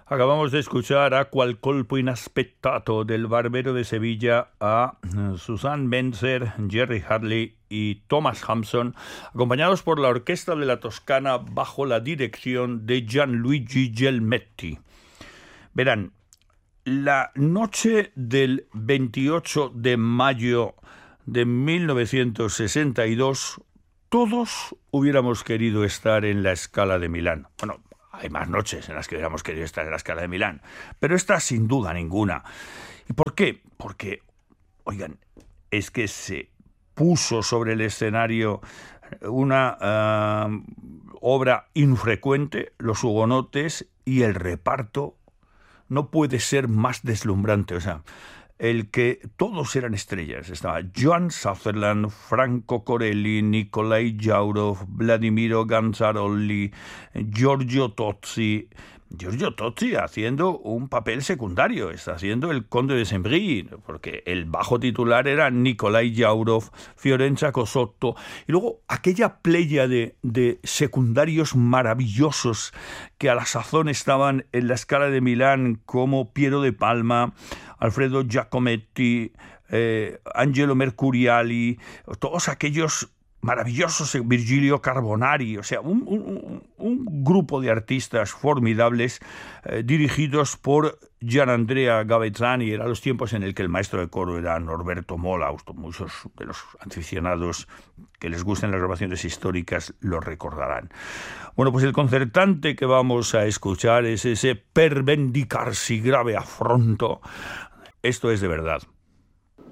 Acabamos de escuchar a Qual colpo inaspettato del Barbero de Sevilla a Susanne Benzer, Jerry Harley y Thomas Hampson, acompañados por la Orquesta de la Toscana bajo la dirección de Gianluigi Gelmetti. Verán, la noche del 28 de mayo de 1962, todos hubiéramos querido estar en la Scala de Milán. Bueno, hay más noches en las que hubiéramos querido estar en la Scala de Milán, pero esta sin duda ninguna. ¿Y por qué? Porque, oigan, es que se puso sobre el escenario una obra infrecuente, Los Hugonotes, y el reparto no puede ser más deslumbrante. O sea, el que todos eran estrellas. Estaba Joan Sutherland, Franco Corelli, Nikolai Jaurov, Vladimiro Ganzarolli, Giorgio Tozzi. Giorgio Tozzi haciendo un papel secundario, está haciendo el conde de Saint-Brie, porque el bajo titular era Nikolai Jaurov, Fiorenza Cosotto, y luego aquella playa de secundarios maravillosos que a la sazón estaban en la Scala de Milán, como Piero de Palma, Alfredo Giacometti, Angelo Mercuriali, todos aquellos maravillosos, Virgilio Carbonari, o sea, un grupo de artistas formidables dirigidos por Gianandrea Gavezzani. Eran los tiempos en el que el maestro de coro era Norberto Mola. Muchos de los aficionados que les gusten las grabaciones históricas lo recordarán. Bueno, pues el concertante que vamos a escuchar es ese Per vendicarsi grave affronto. Esto es de verdad.